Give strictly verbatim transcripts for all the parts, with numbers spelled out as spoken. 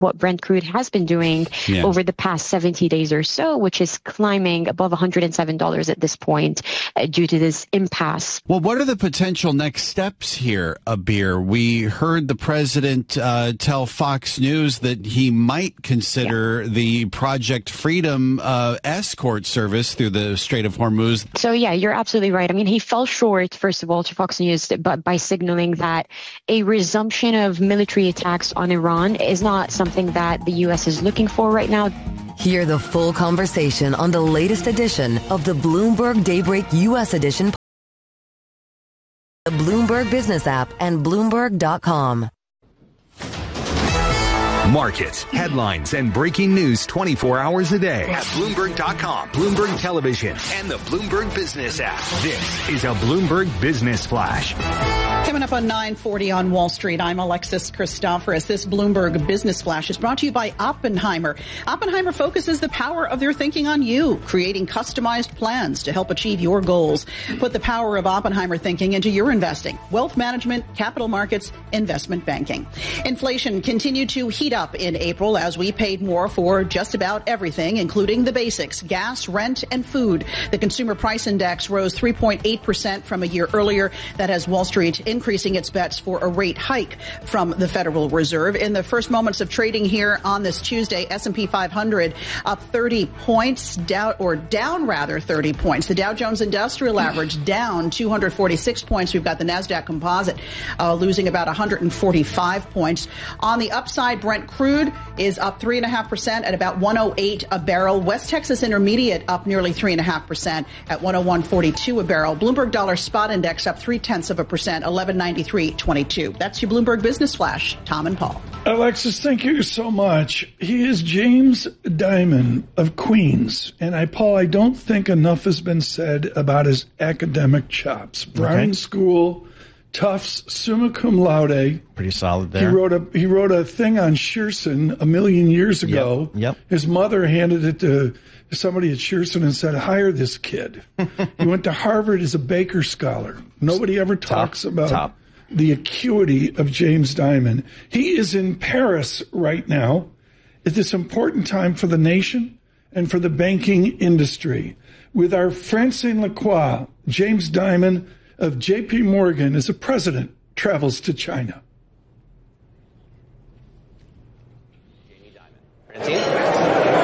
what Brent crude has been doing yeah. over the past seventy days or so, which is climbing above one hundred seven dollars at this point uh, due to this impasse. Well, what are the potential next steps here, Abir? We heard the president uh, tell Fox News that he might consider yeah. the Project Freedom uh, escort service through the Strait of Hormuz. So, yeah, you're absolutely right. I mean, he fell short, first of all, to Fox News but by signaling that a resumption of military attacks on Iran is not something that the U S is looking for right now. Hear the full conversation on the latest edition of the Bloomberg Daybreak U S edition, the Bloomberg Business app, and Bloomberg dot com. Markets, headlines, and breaking news twenty-four hours a day at Bloomberg dot com, Bloomberg Television, and the Bloomberg Business app. This is a Bloomberg Business Flash. Coming up on nine forty on Wall Street, I'm Alexis Christoforous. This Bloomberg Business Flash is brought to you by Oppenheimer. Oppenheimer focuses the power of their thinking on you, creating customized plans to help achieve your goals. Put the power of Oppenheimer thinking into your investing, wealth management, capital markets, investment banking. Inflation continued to heat up in April as we paid more for just about everything, including the basics, gas, rent, and food. The Consumer Price Index rose three point eight percent from a year earlier. That has Wall Street increasing its bets for a rate hike from the Federal Reserve. In the first moments of trading here on this Tuesday, S and P five hundred up thirty points, down or down rather thirty points. The Dow Jones Industrial Average down two hundred forty-six points. We've got the NASDAQ Composite uh, losing about one hundred forty-five points. On the upside, Brent crude is up three point five percent at about one oh eight a barrel. West Texas Intermediate up nearly three point five percent at one oh one forty-two a barrel. Bloomberg Dollar Spot Index up three-tenths of a percent, eleven ninety-three twenty-two. That's your Bloomberg Business Flash. Tom and Paul. Alexis, thank you so much. He is James Dimon of Queens. And I, Paul, I don't think enough has been said about his academic chops. Brown okay. School, Tufts, summa cum laude. Pretty solid there. He wrote a he wrote a thing on Shearson a million years ago. Yep. yep. His mother handed it to somebody at Shearson and said, hire this kid. He went to Harvard as a Baker Scholar. Nobody ever talks top, about top. the acuity of James Dimon. He is in Paris right now at this important time for the nation and for the banking industry. With our Francine Lacroix, James Dimon of J P Morgan as a president travels to China. Jamie Dimon. Francine?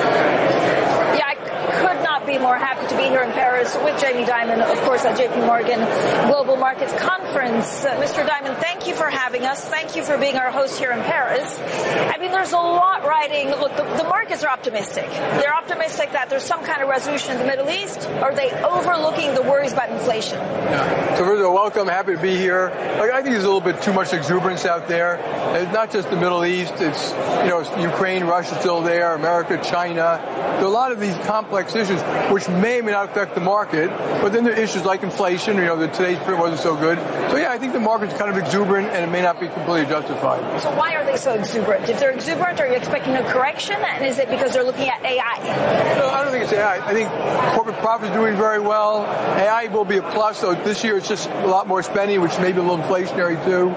Be more happy to be here in Paris with Jamie Dimon, of course, at J P Morgan Global Markets Conference. Uh, Mister Dimon, thank you for having us. Thank you for being our host here in Paris. I mean, there's a lot riding. Look, the, the markets are optimistic. They're optimistic that there's some kind of resolution in the Middle East. Are they overlooking the worries about inflation? Yeah. So first of all, welcome. Happy to be here. Like, I think there's a little bit too much exuberance out there. It's not just the Middle East. It's, you know, it's Ukraine, Russia still there, America, China. There are a lot of these complex issues which may or may not affect the market, but then there are issues like inflation. You know, the today's print wasn't so good. So yeah, I think the market's kind of exuberant, and it may not be completely justified. So why are they so exuberant? If they're exuberant, are you expecting a correction? And is it because they're looking at A I? No, I don't think it's A I. I think corporate profits are doing very well. A I will be a plus. So this year it's just a lot more spending, which may be a little inflationary too.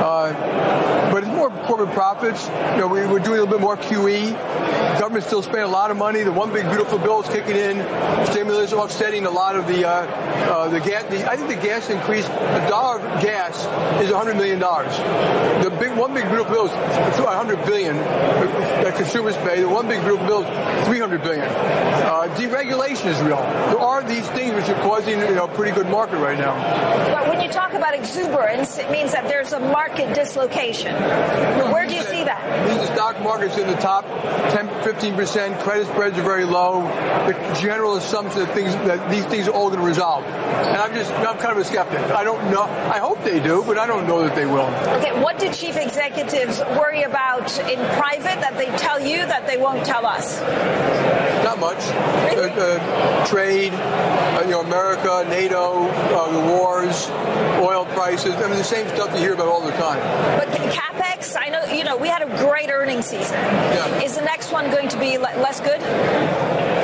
Uh, but it's more corporate profits. You know, we, we're doing a little bit more Q E. The government's still spending a lot of money. The one big beautiful bill is kicking in. Stimulus offsetting a lot of the uh, uh, the gas. The, I think the gas increase. A dollar of gas is one hundred million dollars. The big one big beautiful bill is one hundred billion dollars that consumers pay. The one big beautiful bill is three hundred billion dollars. Uh, deregulation is real. There are these things which are causing, you know, a pretty good market right now. But when you talk about exuberance, it means that there's a market dislocation. Where do you see that? The stock market's in the top ten, fifteen percent. Credit spreads are very low. The general assumption that things that these things are all going to resolve. And I'm just I'm kind of a skeptic. I don't know. I hope they do, but I don't know that they will. Okay, what do chief executives worry about in private that they tell you that they won't tell us? Not much. Uh, uh, trade, uh, you know, America, NATO, uh, the wars, oil prices. I mean, the same stuff you hear about all the time. But CapEx, I know, you know, we had a great earnings season. Yeah. Is the next one going to be le- less good?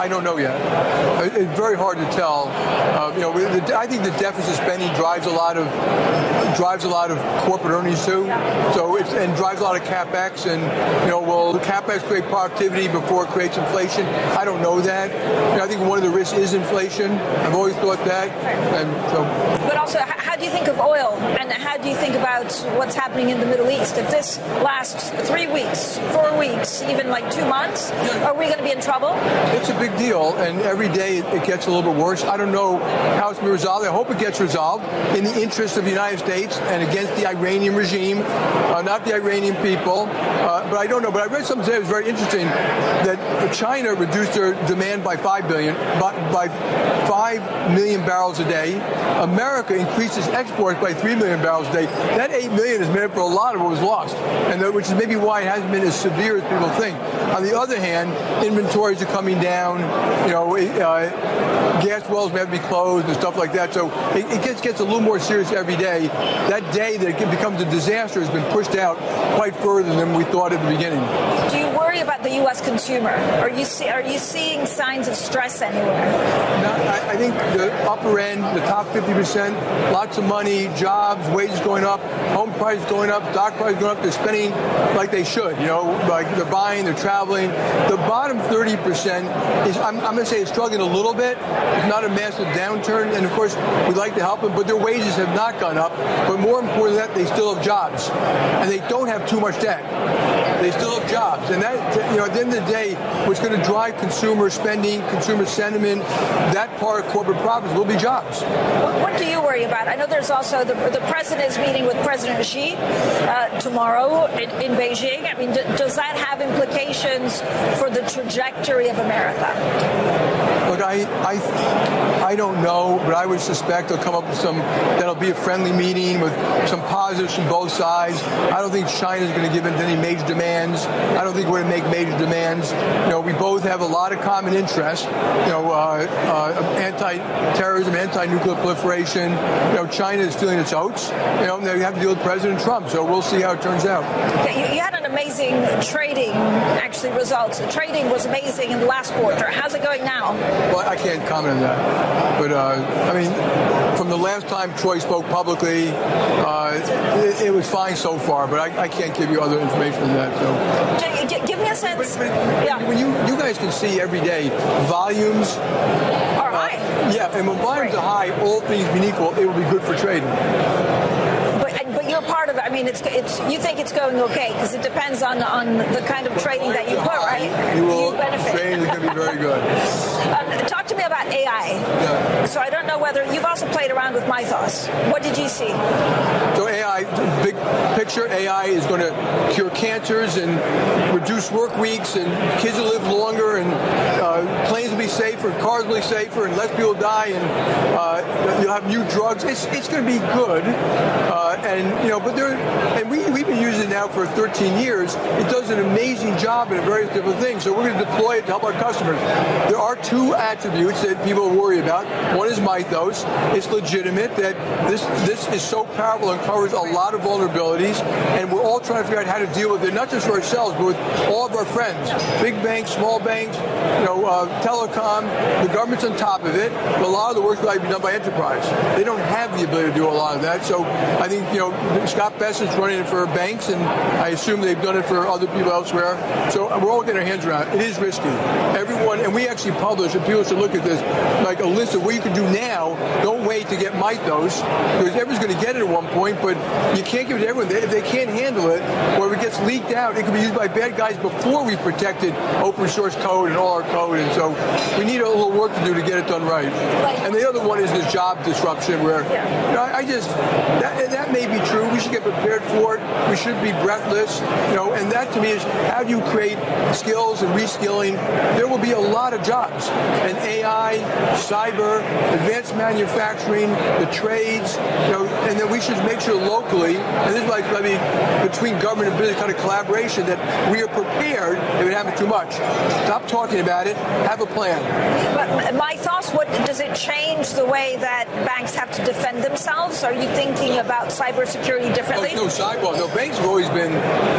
I don't know yet. It's very hard to tell. Uh, you know, the, I think the deficit spending drives a lot of drives a lot of corporate earnings too. So it's and drives a lot of capex. And you know, will capex create productivity before it creates inflation? I don't know that. You know, I think one of the risks is inflation. I've always thought that. And so. But also, how do you think of oil, and how do you think about what's happening in the Middle East? If this lasts three weeks, four weeks, even like two months, are we going to be in trouble? It's a big deal, and every day it gets a little bit worse. I don't know how it's going to be resolved. I hope it gets resolved in the interest of the United States and against the Iranian regime, uh, not the Iranian people. Uh, but I don't know. But I read something today that was very interesting, that China reduced their demand by five billion, by, by five million barrels a day. America increased its exports by three million barrels a day. That eight million has made up for a lot of what was lost, and that, which is maybe why it hasn't been as severe as people think. On the other hand, inventories are coming down. You know, uh, gas wells may have to be closed and stuff like that. So it, it gets gets a little more serious every day. That day that it becomes a disaster has been pushed out quite further than we thought at the beginning. Do you worry about the U S consumer? Are you see, are you seeing signs of stress anywhere? No, I, I think the upper end, the top fifty percent, lots of money, jobs, wages going up, home prices going up, stock prices going up. They're spending like they should. You know, like they're buying, they're traveling. The bottom thirty percent is, I'm, I'm going to say, it's struggling a little bit. It's not a massive downturn, and of course, we'd like to help them, but their wages have not gone up. But more important than that, they still have jobs, and they don't have too much debt. They still have jobs, and that, you know, at the end of the day, what's going to drive consumer spending, consumer sentiment, that part of corporate profits will be jobs. What, what do you worry about? I know there's also the, the president is meeting with President Xi uh, tomorrow in, in Beijing. I mean, d- does that have implications for the trajectory of America? Look, I, I, I don't know, but I would suspect they'll come up with some, that'll be a friendly meeting with some positives from both sides. I don't think China's going to give in to any major demands. I don't think we're going to make major demands. You know, we both have a lot of common interests. You know, uh, uh, anti-terrorism, anti-nuclear proliferation. You know, China is feeling its oats. You know, and they have to deal with President Trump. So we'll see how it turns out. Yeah, you, you had an amazing trading, actually, results. The trading was amazing in the last quarter. How's it going now? Well, I can't comment on that. But, uh, I mean, from the last time Troy spoke publicly, uh, it, it was fine so far, but I, I can't give you other information than that. So. G- give me a sense. But, but yeah. When you, you guys can see every day, volumes are high. Uh, yeah, and when volumes are high, all things being equal, it will be good for trading. But you're part of it. I mean, it's it's. You think it's going okay because it depends on, on the kind of trading that you put, right? You will. You benefit. Trading is going to be very good. um, talk to me about A I. Yeah. So I don't know whether you've also played around with Mythos. What did you see? So A I, big picture, A I is going to cure cancers and reduce work weeks, and kids will live longer, and uh, planes will be safer, cars will be safer, and less people die, and uh, you'll have new drugs. It's it's going to be good. Uh, and you know, but there, and we we've been using it now for thirteen years. It does an amazing job in various different things. So we're going to deploy it to help our customers. There are two attributes that people worry about. One is Mythos. It's legitimate that this this is so powerful and covers a lot of vulnerabilities, and we're all trying to figure out how to deal with it, not just for ourselves, but with all of our friends, big banks, small banks, you know, uh, telecom. The government's on top of it, but a lot of the work will be done by enterprise. They don't have the ability to do a lot of that. So I think, you know, Scott Bessent's running it for banks, and I assume they've done it for other people elsewhere. So we're all getting our hands around it. It is risky. Everyone, and we actually publish, and people should look at this, like a list of what you can do now. Don't wait to get Mythos, because everyone's going to get it at one point, but you can't give it to everyone. If they can't handle it, or if it gets leaked out, it can be used by bad guys before we protected open source code and all our code. And so we need a little work to do to get it done right. And the other one is this job disruption, where you know, I just that, that may be true. We should get prepared for it. We should be breathless, you know. And that to me is how do you create skills and reskilling? There will be a lot of jobs, and A I, cyber, advanced manufacturing, the trades, you know, and then we should make sure locally, and this is like, I mean, between government and business kind of collaboration, that we are prepared if it happens too much. Stop talking about it. Have a plan. But my thoughts, what does it change the way that banks have to defend themselves? Are you thinking about cybersecurity differently? Oh, no, cyber. No, banks have always been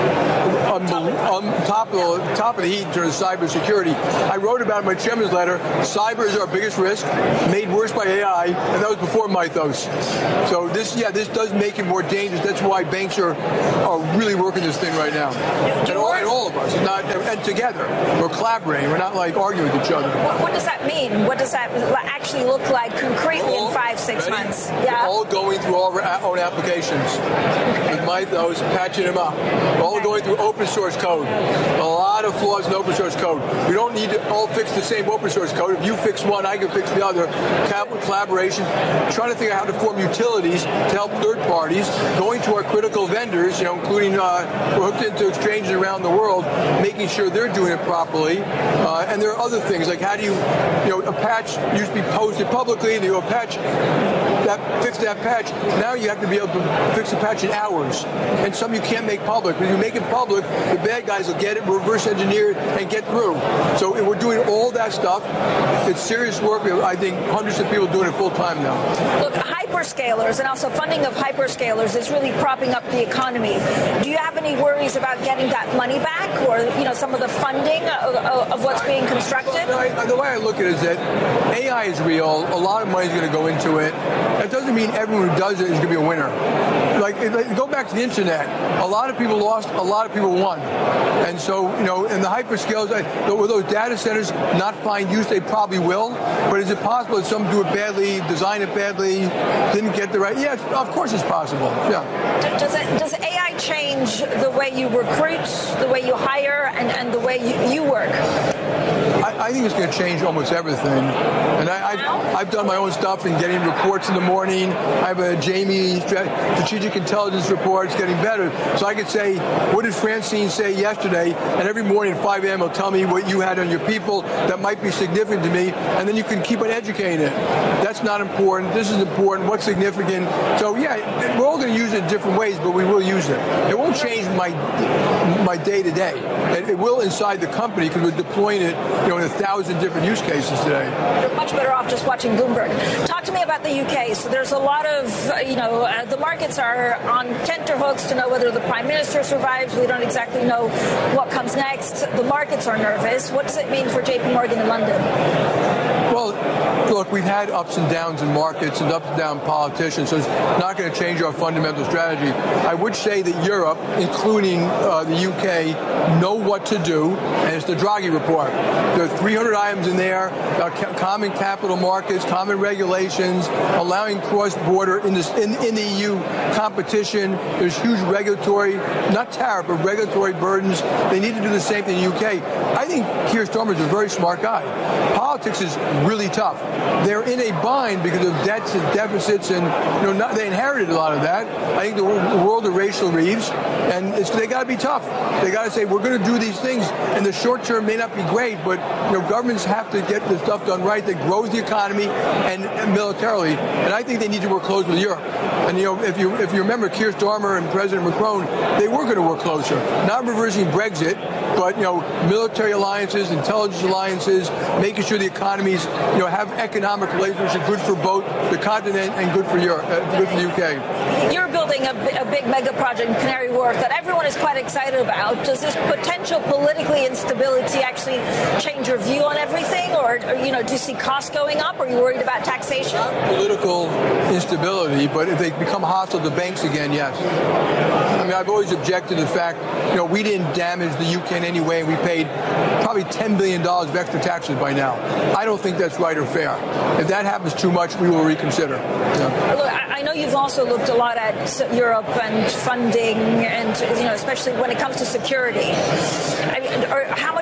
on, on top of the top of the heat in terms of cybersecurity. I wrote about in my chairman's letter, cyber is our biggest risk, made worse by A I, and that was before Mythos. So this, yeah, this does make it more dangerous. That's why banks are are really working this thing right now. And all, and all of us, not and together, we're collaborating. We're not like arguing with each other. What, what does that mean? What does that actually look like concretely all, in five, six ready? months? Yeah. All going through our own applications with Mythos, patching them up. All going through open source code. A lot of flaws in open source code. We don't need to all fix the same open source code. If you fix one, I can fix the other. Collaboration. Trying to figure out how to form utilities to help third parties. Going to our critical vendors, you know, including uh, we're hooked into exchanges around the world, making sure they're doing it properly. Uh, and there are other things like how do you, you know, a patch used to be posted publicly, and you go patch that fix that patch. Now you have to be able to fix the patch in hours, and some you can't make public. When you make it public, the bad guys will get it, reverse engineer it, and get through. So we're doing all that stuff. It's serious work. I think hundreds of people doing it full time now. Look, hyperscalers and also funding of hyperscalers is really propping up the economy. Do you have any worries about getting that money back, or you know some of the funding of, of what's being constructed? I, the way I look at it is that A I is real. A lot of money is going to go into it. That doesn't mean everyone who does it is going to be a winner. Like, like, go back to the internet. A lot of people lost. A lot of people won. And so, you know, and the hyperscalers, will those data centers not find use? They probably will. But is it possible that some do it badly, design it badly, didn't get the right? Yeah, of course it's possible. Yeah. Does it, does A I change the way you recruit, the way you hire, and, and the way you, you work? I, I think it's going to change almost everything. And I, I've, I've done my own stuff in getting reports in the morning. I have a Jamie strategic intelligence report. It's getting better. So I could say, what did Francine say yesterday? And every morning at five a.m. it'll tell me what you had on your people that might be significant to me. And then you can keep on educating it. That's not important. This is important. What's significant? So, yeah, we're all going to use it in different ways, but we will use it. It won't change my my day-to-day. It, it will inside the company because we're deploying it, you know, in a thousand different use cases today. You're much better off just watching Bloomberg. Talk to me about the U K. So there's a lot of, uh, you know, uh, the markets are on tenterhooks to know whether the Prime Minister survives. We don't exactly know what comes next. The markets are nervous. What does it mean for J P Morgan in London? Well, look, we've had ups and downs in markets and ups and down politicians, so it's not going to change our fundamental strategy. I would say that Europe, including uh, the U K, know what to do, and it's the Draghi report. There are three hundred items in there, uh, ca- common capital markets, common regulations, allowing cross-border in, this, in, in the E U competition. There's huge regulatory, not tariff, but regulatory burdens. They need to do the same thing in the U K. I think Keir Starmer is a very smart guy. Politics is really tough. They're in a bind because of debts and deficits, and you know not, they inherited a lot of that. I think the, the world of Rachel Reeves, and it's, they got to be tough. They got to say we're going to do these things, and the short term may not be great, but you know governments have to get the stuff done right that grows the economy and, and militarily. And I think they need to work close with Europe. And you know if you if you remember Keir Starmer and President Macron, they were going to work closer, not reversing Brexit, but you know military alliances, intelligence alliances, making sure the economies you know have economic relations which are good for both the continent and good for Europe, uh, good for the U K. You're building a, a big mega project in Canary Wharf that everyone is quite excited about. Does this potential politically instability actually change your view on everything, or, or you know, do you see costs going up? Are you worried about taxation? Not political instability, but if they become hostile to banks again, yes. I mean, I've always objected to the fact, you know, we didn't damage the U K in any way. We paid probably ten billion dollars of extra taxes by now. I don't think that's right or fair. If that happens too much, we will reconsider. Yeah. Look, I know you've also looked a lot at Europe and funding, and you know, especially when it comes to security. I mean, or how much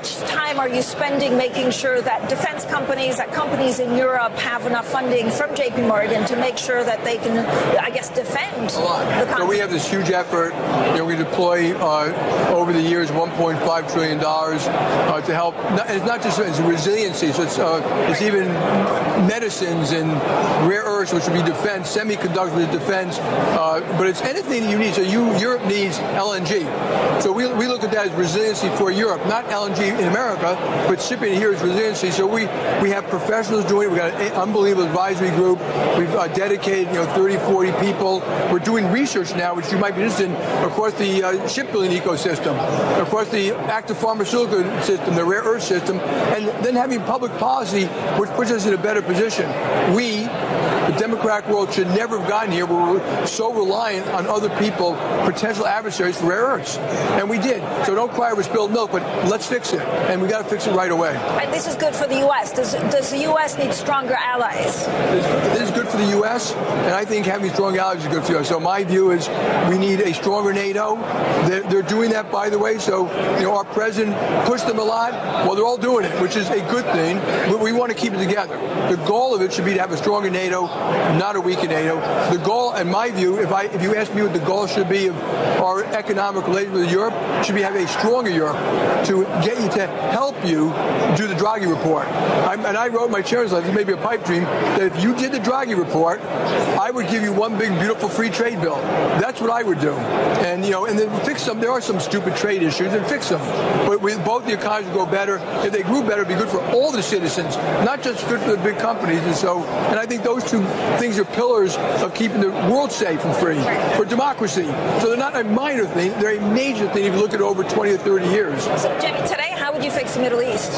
much time are you spending making sure that defense companies, that companies in Europe have enough funding from J P Morgan to make sure that they can, I guess, defend a lot. the country? So we have this huge effort. You know, we deploy uh, over the years one point five trillion dollars uh, to help. Not, it's not just it's resiliency. So it's uh, it's even medicines and rare earths, which would be defense, semiconductors, which is defense. Uh, but it's anything you need. So you Europe needs L N G. So we we look at that as resiliency for Europe, not L N G in America, but shipping here is resiliency. So we we have professionals doing it. We've got an unbelievable advisory group. We've uh, dedicated, you know, thirty, forty people. We're doing research now, which you might be interested in, across the uh, shipbuilding ecosystem, across the active pharmaceutical system, the rare earth system, and then having public policy, which puts us in a better position. We, the democratic world, should never have gotten here where we're so reliant on other people, potential adversaries for rare earths. And we did. So don't cry over spilled milk, but let's fix it. And we got to fix it right away. And this is good for the U S. Does, does the U S need stronger allies? This is good for the U S, and I think having strong allies is good for the U S. So my view is we need a stronger NATO. They're, they're doing that, by the way. So, you know, our president pushed them a lot. Well, they're all doing it, which is a good thing. But we want to keep it together. The goal of it should be to have a stronger NATO, not a weaker NATO. The goal, in my view, if I if you ask me what the goal should be of our economic relations with Europe, should be have a stronger Europe to get you to help you do the Draghi report. I'm, and I wrote my chairman's letter, maybe a pipe dream, that if you did the Draghi report, I would give you one big, beautiful free trade bill. That's what I would do. And, you know, and then fix them. There are some stupid trade issues, and fix them. But with both the economies would go better. If they grew better, it'd be good for all the citizens, not just good for the big companies. And so, and I think those two things are pillars of keeping the world safe and free for democracy. So they're not a minor thing. They're a major thing if you look at over twenty or thirty years. So, Jamie, today, how would you fix the Middle East?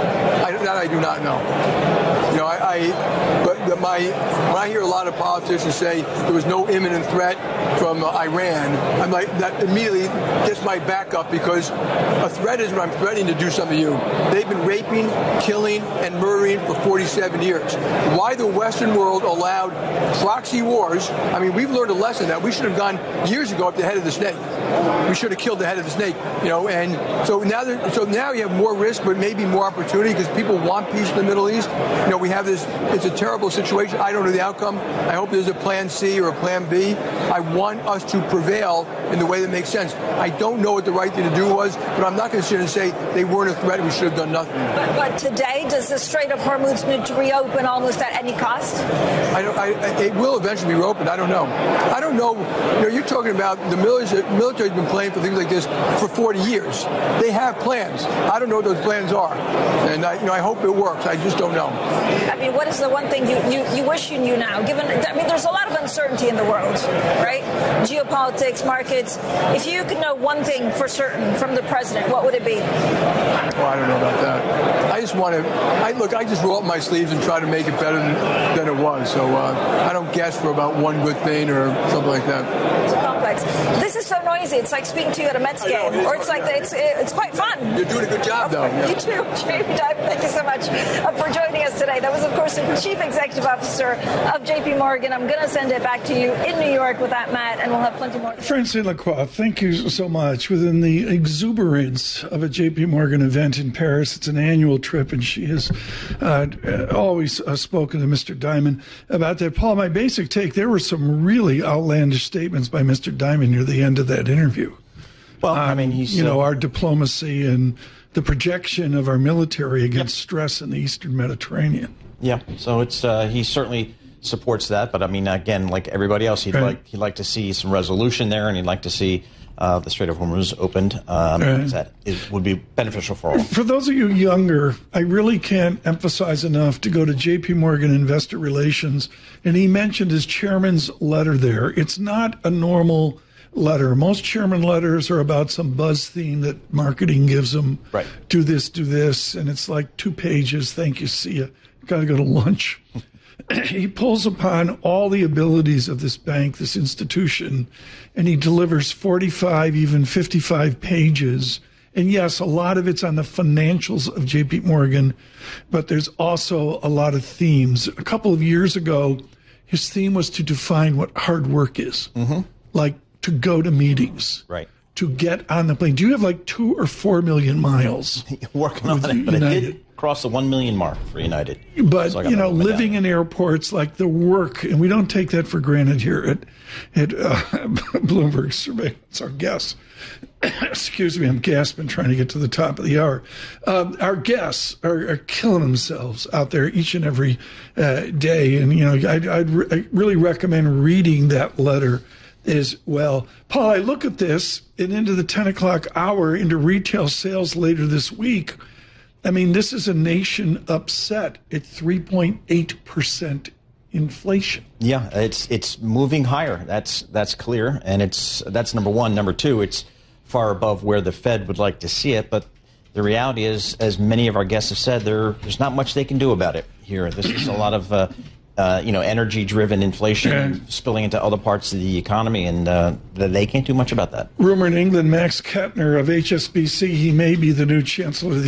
I, that I do not know. You know, I, I but the, my when I hear a lot of politicians say there was no imminent threat from uh, Iran, I'm like, that immediately gets my back up, because a threat is when I'm threatening to do something to you. They've been raping, killing, and murdering for forty-seven years. Why the Western world allowed proxy wars? I mean, we've learned a lesson that we should have gone years ago up the head of the snake. We should have killed the head of the snake, you know. And so now, there, so now you have more risk, but maybe more opportunity, because people want peace in the Middle East. You know, we have this. It's a terrible situation. I don't know the outcome. I hope there's a plan C or a plan B. I want us to prevail in the way that makes sense. I don't know what the right thing to do was, but I'm not going to sit and say they weren't a threat. We should have done nothing. But, but today, does the Strait of Hormuz need to reopen almost at any cost? I don't. I, it will eventually be reopened. I don't know. I don't know. You know, you're talking about the military. Military's been playing for things like this for forty years. They have plans. I don't know what those plans are, and I, you know, I hope it works. I just don't know. I mean, what is the one thing you, you, you wish you knew now? Given, I mean, there's a lot of uncertainty in the world, right? Geopolitics, markets. If you could know one thing for certain from the president, what would it be? Well, I don't know about that. I just want to. I look. I just roll up my sleeves and try to make it better than, than it was. So uh, I don't guess for about one good thing or something like that. It's complex. This is so noisy. It's like speaking to you at a Mets game, know, or it's like the, it's it's quite fun. You're doing a good job, though. You too, Jamie Dimon. Thank you so much for joining us today. That was, of course, the Chief Executive Officer of J P Morgan. I'm going to send it back to you in New York with that, Matt, and we'll have plenty more. Francine Lacroix, thank you so much. Within the exuberance of a J P Morgan event in Paris, it's an annual trip, and she has uh, always uh, spoken to Mister Dimon about that. Paul, my basic take, there were some really outlandish statements by Mister Dimon near the end of that interview. Well, um, I mean, he's you know, uh, our diplomacy and the projection of our military against yep. stress in the Eastern Mediterranean. Yeah, so it's uh, he certainly supports that, but I mean, again, like everybody else, he'd right. like he'd like to see some resolution there, and he'd like to see uh, the Strait of Hormuz opened. Um, right. That is, would be beneficial for all. For those of you younger, I really can't emphasize enough to go to J P Morgan Investor Relations, and he mentioned his chairman's letter there. It's not a normal letter. Most chairman letters are about some buzz theme that marketing gives them. Right. Do this, do this, and it's like two pages. Thank you, see you. Got to go to lunch. He pulls upon all the abilities of this bank, this institution, and he delivers forty-five, even fifty-five pages. And yes, a lot of it's on the financials of J P Morgan, but there's also a lot of themes. A couple of years ago, his theme was to define what hard work is. Mm-hmm. Like to go to meetings. Right. to get on the plane. Do you have like two or four million miles? Working on it, but United. It did cross the one million mark for United. But, so you know, living down. in airports, like the work, and we don't take that for granted here at, at uh, Bloomberg Surveillance, our guests. Excuse me, I'm gasping trying to get to the top of the hour. Um, our guests are, are killing themselves out there each and every uh, day. And, you know, I'd, I'd re- I really recommend reading that letter as well. Paul, I look at this and into the ten o'clock hour, into retail sales later this week. I mean, this is a nation upset at three point eight percent inflation. Yeah, it's it's moving higher. That's that's clear. And it's that's number one. Number two, it's far above where the Fed would like to see it. But the reality is, as many of our guests have said, there there's not much they can do about it here. This is a lot of uh, uh, you know, energy-driven inflation yeah. spilling into other parts of the economy, and uh, they can't do much about that. Rumor in England, Max Kettner of H S B C, he may be the new chancellor of the